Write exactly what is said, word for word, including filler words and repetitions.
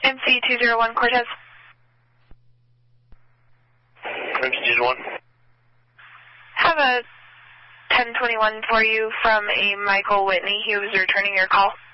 M C two zero one Cortez. M C two zero one. Have a ten twenty-one for you from a Michael Whitney. He was returning your call.